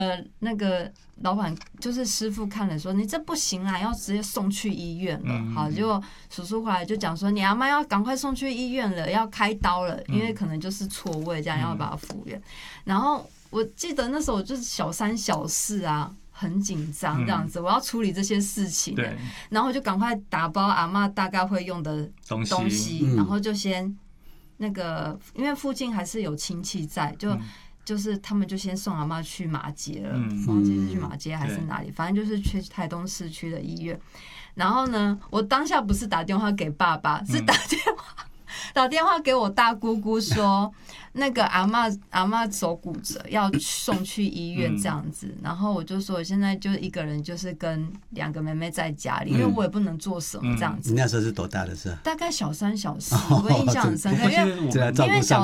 那个老板就是师傅看了说你这不行啊，要直接送去医院了。好，结果叔叔回来就讲说你阿嬷要赶快送去医院了，要开刀了，因为可能就是错位，这样要把它复原。然后我记得那时候我就是小三小四啊，很紧张这样子，我要处理这些事情，然后我就赶快打包阿嬷大概会用的东西，然后就先那个，因为附近还是有亲戚在，就是他们就先送阿嬷去马街了，忘记是去马街还是哪里，反正就是去台东市区的医院。然后呢，我当下不是打电话给爸爸，是打电话给我大姑姑说，那个阿嬷手骨折要送去医院这样子。然后我就说我现在就一个人，就是跟2个妹妹在家里，因为我也不能做什么这样子。 你那时候是多大的事？ 大概小3小4，我印象很深刻，因为小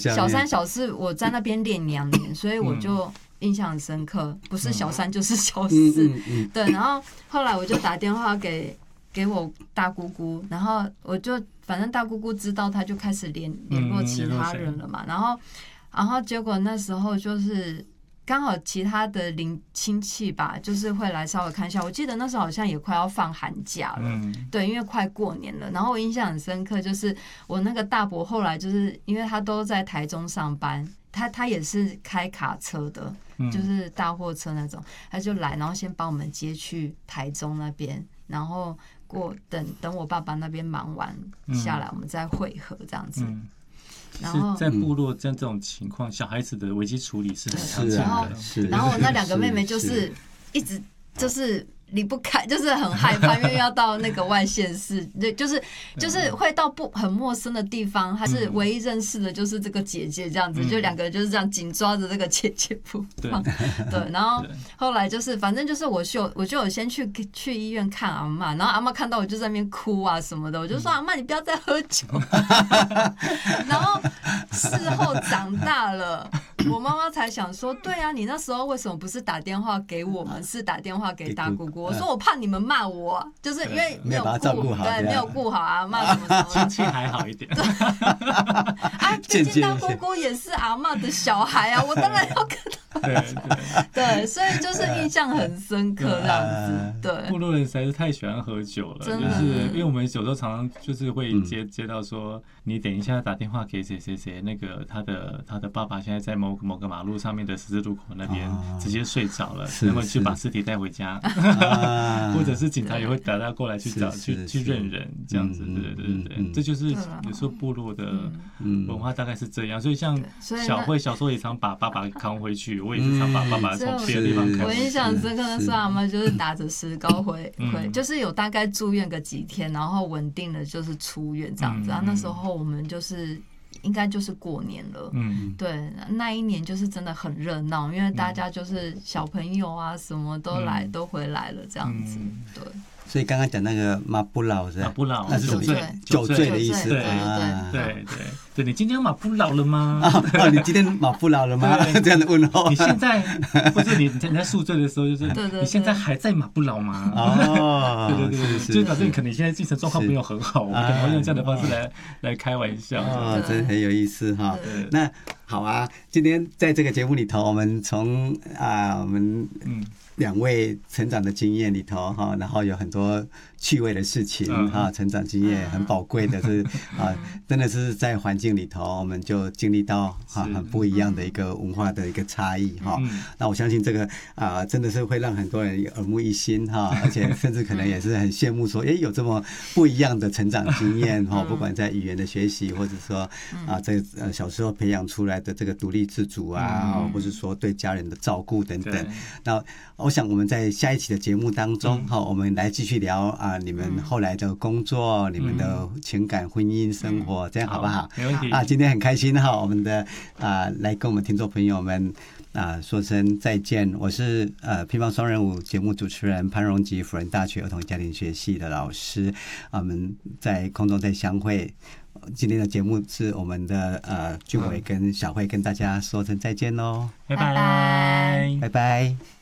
3小4我在那边练2年，所以我就印象很深刻，不是小3就是小4。对，然后后来我就打电话给我大姑姑，然后我就反正大姑姑知道，她就开始联络其他人了嘛。然后结果那时候就是刚好其他的亲戚吧，就是会来稍微看一下。我记得那时候好像也快要放寒假了，对，因为快过年了。然后我印象很深刻，就是我那个大伯后来就是因为他都在台中上班，他也是开卡车的，就是大货车那种，他就来，然后先把我们接去台中那边，然后等我爸爸那边忙完下来，我们再会合这样子。然后在部落这种情况，小孩子的危机处理是很常见的。 然后我那2个妹妹就是一直就是离不开，就是很害怕，因为要到那个外县市，就是会到很陌生的地方，她是唯一认识的就是这个姐姐这样子，就2个人就是这样紧抓着这个姐姐不放。对，然后后来就是反正就是我就有先去医院看阿嬷，然后阿嬷看到我就在那边哭啊什么的，我就说阿嬷你不要再喝酒。然后事后长大了，我妈妈才想说，对啊，你那时候为什么不是打电话给我们，是打电话给大姑姑？我说我怕你们骂我，就是因为没有顾好，对，没有顾好阿嬷什么。 亲戚还好一点。 啊，毕竟大姑姑也是阿嬷的小孩啊，我当然要跟他。对，所以就是印象很深刻这样子。对， 部落人实在是太喜欢喝酒了，就是因为我们有时候常常就是会接到说，你等一下打电话给谁谁谁，那个他的爸爸现在在某个马路上面的十字路口那边直接睡着了，能不能去把尸体带回家？或者是警察也会打电话过来去找去认人这样子。对，这就是有时候部落的文化大概是这样。所以像小慧小时候也常把爸爸扛回去，我也是常把爸爸从别的地方扛回去。 我印象深刻的是阿嬷就是打着石膏回，就是有大概住院个几天，然后稳定了就是出院这样子。那时候我们就是应该就是过年了，对，那一年就是真的很热闹，因为大家就是小朋友啊什么都回来了这样子，对。 所以刚刚讲那个马不老是吧？ 马不老， 那是什么？酒醉的意思。 对，你今天马不老了吗？ 你今天马不老了吗？这样的问候。 你现在不是你在宿醉的时候，就是你现在还在马不老吗？对，就表示你可能现在精神状况没有很好，我们可能会用这样的方式来开玩笑。 真的很有意思哈。那好啊，今天在这个节目里头，我们从我们2位成长的经验里头哈，然后有很多趣味的事情哈，成长经验很宝贵的是真的是在环境里头，我们就经历到很不一样的一个文化的一个差异哈。那我相信这个真的是会让很多人耳目一新哈，而且甚至可能也是很羡慕说，有这么不一样的成长经验哈，不管在语言的学习，或者说这小时候培养出来的这个独立自主啊，或者说对家人的照顾等等。那我想我们在下一期的节目当中我们来继续聊你们后来的工作，你们的情感、婚姻生活，这样好不好？ 没问题。 今天很开心我们的来跟我们听众朋友们说声再见。我是乒乓双人舞节目主持人潘荣吉，辅仁大学儿童家庭学系的老师。我们在空中再相会。今天的节目是我们的俊伟跟小慧跟大家说声再见喽， 拜拜， 拜拜。